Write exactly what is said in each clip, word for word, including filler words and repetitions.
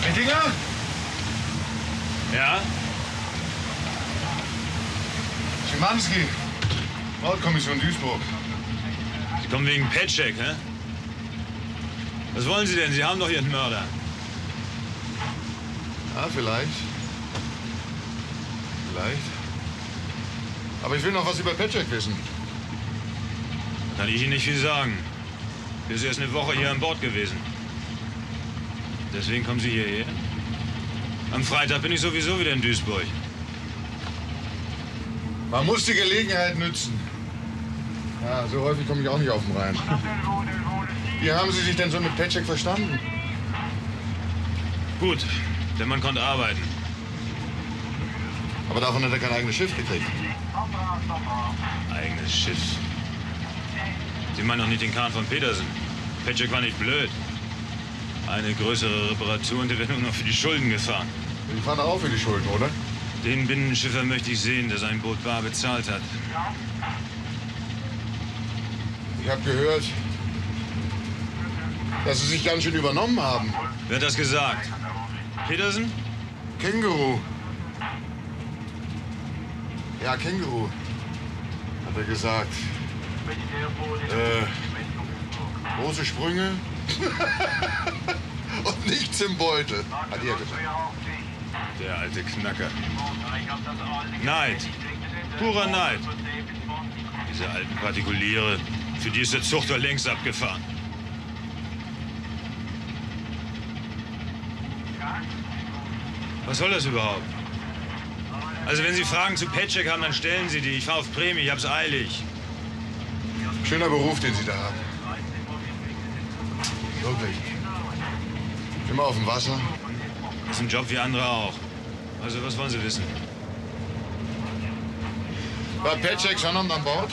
Ettinger? Ja? Schimanski, Mordkommission Duisburg. Sie kommen wegen Petschek, hä? Was wollen Sie denn? Sie haben doch Ihren Mörder. Ja, vielleicht. Vielleicht. Aber ich will noch was über Petschek wissen. Kann ich Ihnen nicht viel sagen. Er ist erst eine Woche hier an Bord gewesen. Deswegen kommen Sie hierher? Am Freitag bin ich sowieso wieder in Duisburg. Man muss die Gelegenheit nützen. Ja, so häufig komme ich auch nicht auf den Rhein. Wie haben Sie sich denn so mit Petschek verstanden? Gut, der Mann konnte arbeiten. Aber davon hat er kein eigenes Schiff gekriegt. Eigenes Schiff. Sie meinen doch nicht den Kahn von Petersen. Petschek war nicht blöd. Eine größere Reparatur und der wird nur noch für die Schulden gefahren. Die fahren auch für die Schulden, oder? Den Binnenschiffer möchte ich sehen, der sein Boot bar bezahlt hat. Ich habe gehört, dass Sie sich ganz schön übernommen haben. Wer hat das gesagt? Petersen? Känguru. Ja, Känguru, hat er gesagt. Äh, große Sprünge und nichts im Beutel, hat er gesagt. Der alte Knacker. Neid. Purer Neid. Diese alten Partikuliere, für die ist der Zuchter längst abgefahren. Was soll das überhaupt? Also wenn Sie Fragen zu Petschek haben, dann stellen Sie die. Ich fahre auf Prämie, ich hab's eilig. Schöner Beruf, den Sie da haben. Wirklich. Immer auf dem Wasser. Das ist ein Job wie andere auch. Also was wollen Sie wissen? War Petschek schon an Bord?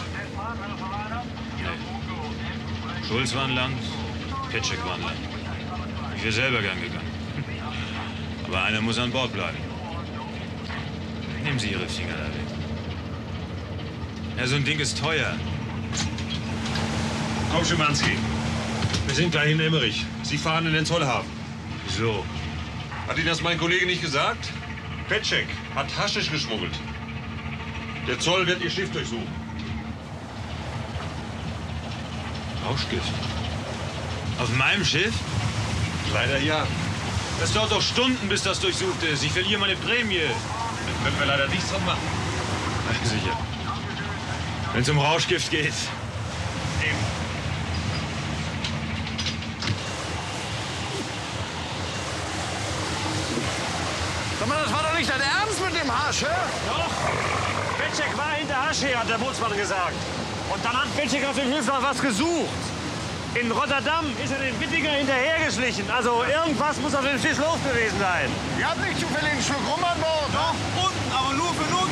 Nee. Schulz war an Land, Petschek war an Land. Ich wäre selber gern gegangen. Aber einer muss an Bord bleiben. Nehmen Sie Ihre Finger da weg. Ja, so ein Ding ist teuer. Komm, Schimanski. Wir sind gleich in Emmerich. Sie fahren in den Zollhafen. So. Hat Ihnen das mein Kollege nicht gesagt? Petschek hat Haschisch geschmuggelt. Der Zoll wird Ihr Schiff durchsuchen. Rauschgift? Auf meinem Schiff? Leider ja. Das dauert doch Stunden, bis das durchsucht ist. Ich verliere meine Prämie. Da können wir leider nichts dran machen. Na, sicher. Wenn es um Rauschgift geht. Eben. Sag mal, das war doch nicht dein Ernst mit dem Hasch, hä? Doch. Petschek war hinter Hasch her, hat der Bootsmann gesagt. Und dann hat Petschek auf dem Schiff noch was gesucht. In Rotterdam ist er den Wittinger hinterhergeschlichen. Also irgendwas muss auf dem Schiff los gewesen sein. Ihr habt nicht zufällig einen Schluck rum an Bord, Doch, unten, aber nur für Not.